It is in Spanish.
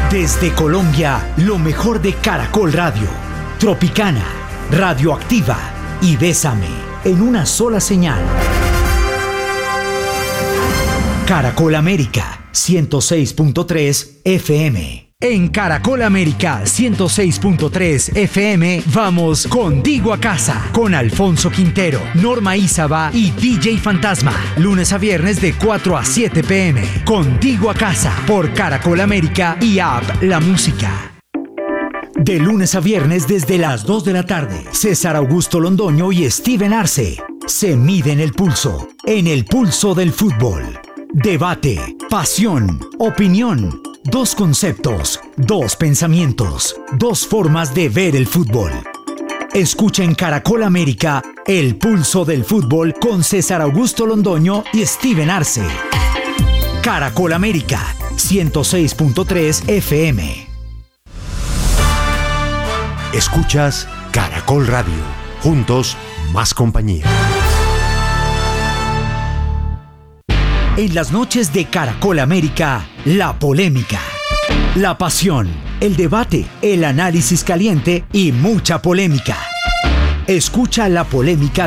Desde Colombia, lo mejor de Caracol Radio, Tropicana, Radioactiva y Bésame, en una sola señal. Caracol América, 106.3 FM. En Caracol América 106.3 FM vamos contigo a casa con Alfonso Quintero, Norma Ízaba y DJ Fantasma. Lunes a viernes de 4 a 7 p.m. Contigo a casa por Caracol América y App La Música. De lunes a viernes desde las 2 de la tarde, César Augusto Londoño y Steven Arce se miden el pulso en el pulso del fútbol. Debate, pasión, opinión. Dos conceptos, dos pensamientos, dos formas de ver el fútbol. Escucha en Caracol América El Pulso del Fútbol con César Augusto Londoño y Steven Arce. Caracol América, 106.3 FM. Escuchas Caracol Radio. Juntos, más compañía. En las noches de Caracol América, la polémica, la pasión, el debate, el análisis caliente y mucha polémica. Escucha la polémica